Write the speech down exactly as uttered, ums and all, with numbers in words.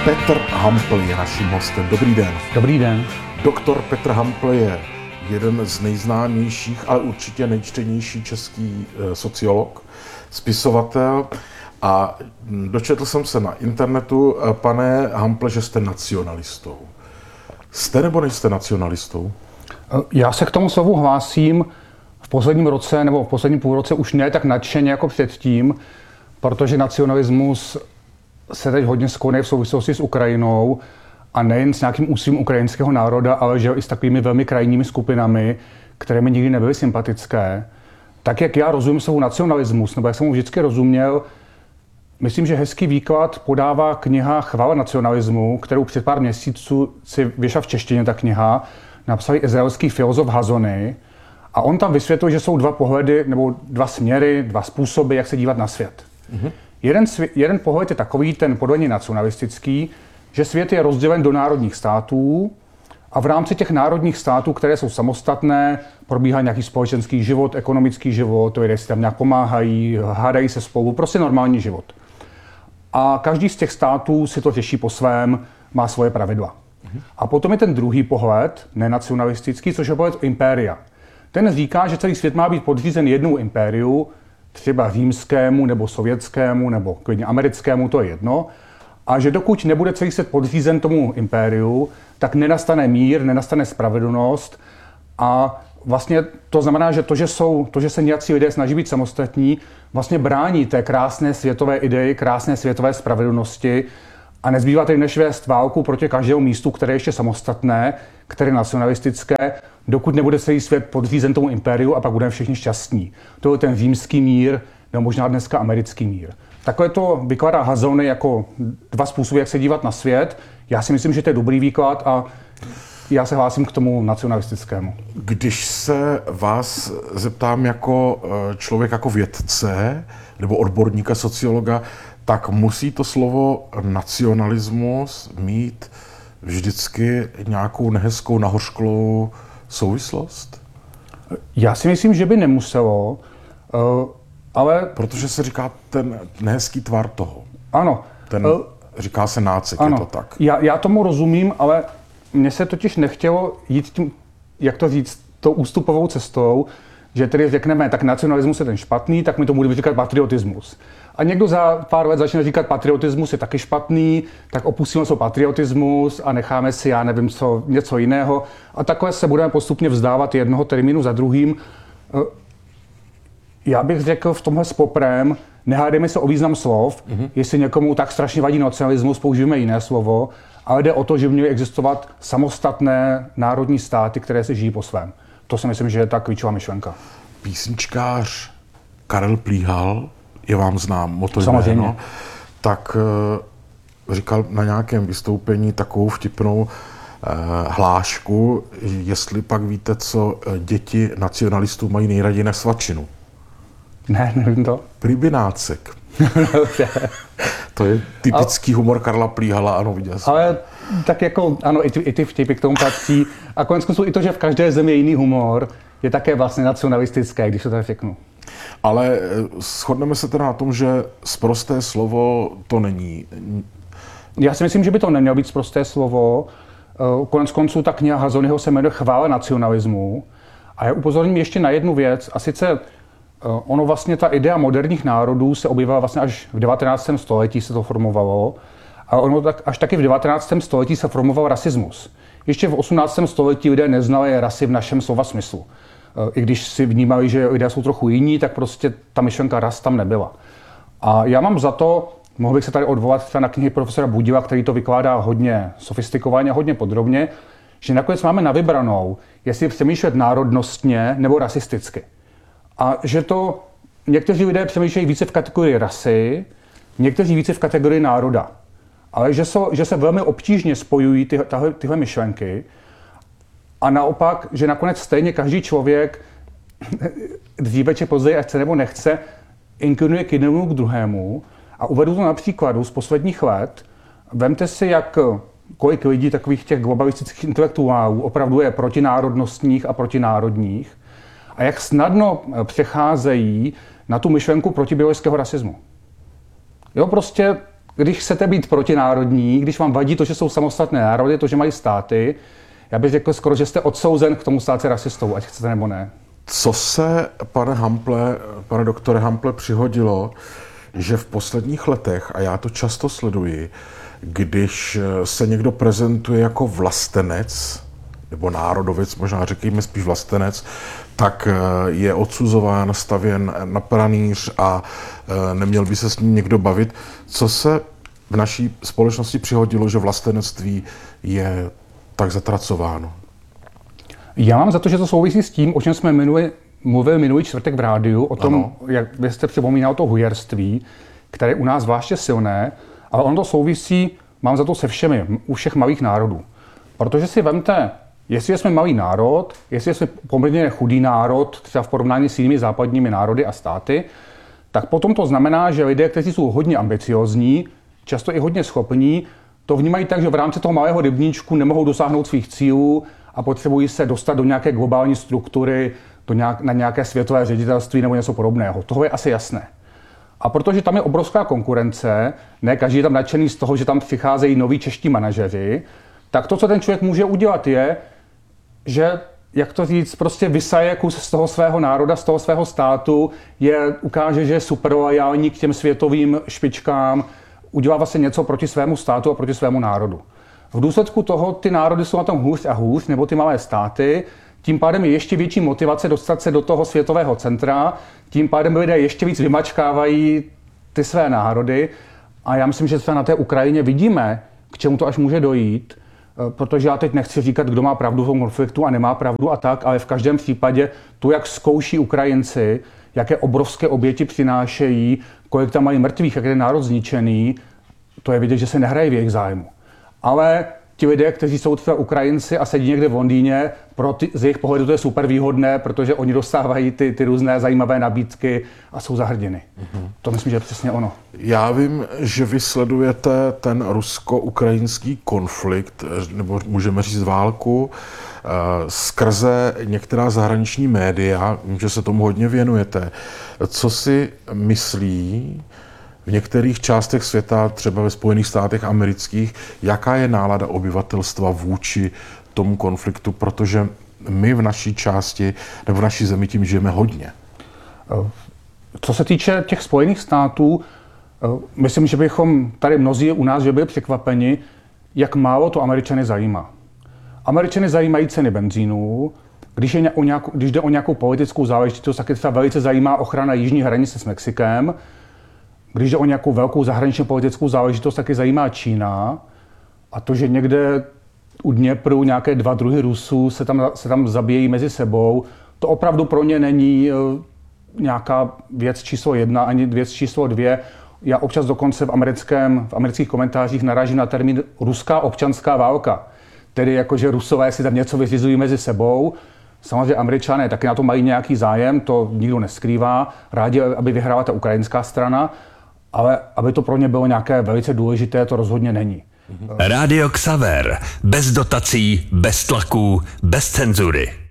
Petr Hampl je naším hostem. Dobrý den. Dobrý den. Doktor Petr Hampl je jeden z nejznámějších, ale určitě nejčtenější český sociolog, spisovatel. A dočetl jsem se na internetu, pane Hample, že jste nacionalistou. Jste nebo nejste nacionalistou? Já se k tomu slovu hlásím v posledním roce nebo v posledním půlroce už ne tak nadšeně jako předtím, protože nacionalismus se teď hodně skloňuje v souvislosti s Ukrajinou a nejen s nějakým úsilím ukrajinského národa, ale že i s takovými velmi krajními skupinami, které mi nikdy nebyly sympatické. Tak jak já rozumím slovu nacionalismus, nebo jak jsem mu vždycky rozuměl, myslím, že hezký výklad podává kniha Chvála nacionalismu, kterou před pár měsíců si vyšla v češtině ta kniha, napsal izraelský filozof Hazony. A on tam vysvětlil, že jsou dva pohledy, nebo dva směry, dva způsoby, jak se dívat na svět. Mm-hmm. Jeden, svě- jeden pohled je takový, ten podle něj nacionalistický, že svět je rozdělen do národních států a v rámci těch národních států, které jsou samostatné, probíhá nějaký společenský život, ekonomický život, lidé si tam nějak pomáhají, hádají se spolu, prostě normální život. A každý z těch států si to řeší po svém, má svoje pravidla. Mm-hmm. A potom je ten druhý pohled, nenacionalistický, což je pohled impéria. Ten říká, že celý svět má být podřízen jednou impériu, třeba římskému, nebo sovětskému, nebo klidně americkému, to je jedno. A že dokud nebude celý svět podřízen tomu impériu, tak nenastane mír, nenastane spravedlnost. A vlastně to znamená, že to, že, jsou, to, že se nějací lidé snaží být samostatní, vlastně brání té krásné světové ideji, krásné světové spravedlnosti. A nezbývá tedy než vést válku proti každému místu, které je ještě samostatné, které je nacionalistické, dokud nebude celý svět podřízen tomu impériu a pak budeme všichni šťastní. To je ten římský mír, nebo možná dneska americký mír. Takhle to vykládá Hazony jako dva způsoby, jak se dívat na svět. Já si myslím, že to je dobrý výklad a já se hlásím k tomu nacionalistickému. Když se vás zeptám jako člověk, jako vědce nebo odborníka, sociologa, tak musí to slovo nacionalismus mít vždycky nějakou nehezkou, nahořklou souvislost? Já si myslím, že by nemuselo, ale... Protože se říká ten nehezký tvar toho. Ano. Ten, říká se nácek, ano. Je to tak. Já, já tomu rozumím, ale mně se totiž nechtělo jít tím, jak to říct, tou ústupovou cestou, že tedy řekneme, tak nacionalismus je ten špatný, tak my tomu budeme říkat patriotismus. A někdo za pár let začne říkat, patriotismus je taky špatný, tak opustíme se patriotismus a necháme si, já nevím, co, něco jiného. A takhle se budeme postupně vzdávat jednoho termínu za druhým. Já bych řekl v tomhle s poprem, nehádejme se o význam slov, mm-hmm. Jestli někomu tak strašně vadí nacionalismus, použijeme jiné slovo, ale jde o to, že by měly existovat samostatné národní státy, které se žijí po svém. To si myslím, že je ta klíčová myšlenka. Písničkář Karel Plíhal, je vám znám o to jméno, tak uh, říkal na nějakém vystoupení takovou vtipnou uh, hlášku, jestli pak víte, co děti nacionalistů mají nejraději na svačinu. Ne, nevím to. Pribinácek. To je typický ale, humor Karla Plíhala, ano, viděl jsem. Ale tak jako, ano, i ty, i ty vtipy k tomu patří. A konec konců i to, že v každé zemi je jiný humor, je také vlastně nacionalistické, když to tak řeknu. Ale shodneme se teda na tom, že sprosté slovo to není. Já si myslím, že by to nemělo být sprosté slovo. Konec konců ta kniha Hazonyho se jmenuje Chvála nacionalismu. A já upozorním ještě na jednu věc, a sice ono vlastně ta idea moderních národů se objevila vlastně až v devatenáctém století se to formovalo. A ono tak, až taky v devatenáctém století se formoval rasismus. Ještě v osmnáctém století lidé neznali rasy v našem slova smyslu. I když si vnímali, že lidé jsou trochu jiní, tak prostě ta myšlenka ras tam nebyla. A já mám za to, mohl bych se tady odvolat na knihy profesora Budila, který to vykládá hodně sofistikovaně, hodně podrobně, že nakonec máme na vybranou, jestli přemýšlet národnostně nebo rasisticky. A že to někteří lidé přemýšlejí více v kategorii rasy, někteří více v kategorii národa. Ale že, so, že se velmi obtížně spojují ty, tahle, tyhle myšlenky a naopak, že nakonec stejně každý člověk dříve či později, ať chce nebo nechce, inklinuje k jednomu k druhému. A uvedu to na příkladu z posledních let. Vemte si, jak kolik lidí takových těch globalistických intelektuálů opravdu je protinárodnostních a protinárodních a jak snadno přecházejí na tu myšlenku protibiologického rasismu. Jo, prostě když chcete být protinárodní, když vám vadí to, že jsou samostatné národy, to, že mají státy, já bych řekl skoro, že jste odsouzen k tomu stát se rasistou, ať chcete nebo ne. Co se, pane Hample, pane doktore Hample, přihodilo, že v posledních letech, a já to často sleduji, když se někdo prezentuje jako vlastenec, nebo národovec, možná řekněme spíš vlastenec, tak je odsuzován, stavěn na pranýř a neměl by se s ním někdo bavit. Co se v naší společnosti přihodilo, že vlastenectví je tak zatracováno? Já mám za to, že to souvisí s tím, o čem jsme minuli, mluvili minulý čtvrtek v rádiu, o tom, ano. Jak vy jste připomínal to hujerství, které je u nás zvláště silné, ale ono to souvisí, mám za to se všemi, u všech malých národů. Protože si vemte, jestli jsme malý národ, jestli jsme poměrně chudý národ, třeba v porovnání s jinými západními národy a státy, tak potom to znamená, že lidé, kteří jsou hodně ambiciozní, často i hodně schopní, to vnímají tak, že v rámci toho malého rybníčku nemohou dosáhnout svých cílů a potřebují se dostat do nějaké globální struktury, do nějak, na nějaké světové ředitelství nebo něco podobného. Toho je asi jasné. A protože tam je obrovská konkurence, ne každý je tam nadšený z toho, že tam přicházejí noví čeští manažeři, tak to, co ten člověk může udělat, je, že, jak to říct, prostě vysaje kus z toho svého národa, z toho svého státu, je, ukáže, že je super loajální k těm světovým špičkám, udělá vlastně něco proti svému státu a proti svému národu. V důsledku toho ty národy jsou na tom hůř a hůř, nebo ty malé státy, tím pádem je ještě větší motivace dostat se do toho světového centra, tím pádem lidé ještě víc vymačkávají ty své národy a já myslím, že třeba na té Ukrajině vidíme, k čemu to až může dojít, protože já teď nechci říkat, kdo má pravdu v tom konfliktu a nemá pravdu a tak, ale v každém případě to, jak zkouší Ukrajinci, jaké obrovské oběti přinášejí, kolik tam mají mrtvých, jak je národ zničený, to je vidět, že se nehraje v jejich zájmu. Ale ti lidé, kteří jsou třeba Ukrajinci a sedí někde v Londýně, pro ty, z jejich pohledu to je super výhodné, protože oni dostávají ty, ty různé zajímavé nabídky a jsou za hrdiny. Mm-hmm. To myslím, že je přesně ono. Já vím, že vy sledujete ten rusko-ukrajinský konflikt, nebo můžeme říct válku, skrze některá zahraniční média, vím, že se tomu hodně věnujete. Co si myslí v některých částech světa, třeba ve Spojených státech amerických, jaká je nálada obyvatelstva vůči tomu konfliktu, protože my v naší části nebo v naší zemi tím žijeme hodně? Co se týče těch Spojených států, myslím, že bychom tady mnozí u nás že byli překvapeni, jak málo to Američany zajímá. Američany zajímají ceny benzínu, když, je o nějakou, když jde o nějakou politickou záležitost, tak je třeba velice zajímá ochrana jižní hranice s Mexikem. Když jde o nějakou velkou zahraničně politickou záležitost, tak je zajímá Čína. A to, že někde u Dněpru nějaké dva druhy Rusů se tam, se tam zabíjejí mezi sebou, to opravdu pro ně není nějaká věc číslo jedna, ani věc číslo dvě. Já občas dokonce v, americkém, v amerických komentářích narážím na termín ruská občanská válka. Tedy jako, že Rusové si tam něco vyřizují mezi sebou. Samozřejmě Američané taky na to mají nějaký zájem, to nikdo neskrývá. Rádi, aby vyhrála ta ukrajinská strana, ale aby to pro ně bylo nějaké velice důležité, to rozhodně není. Rádio Xaver. Bez dotací, bez tlaků, bez cenzury.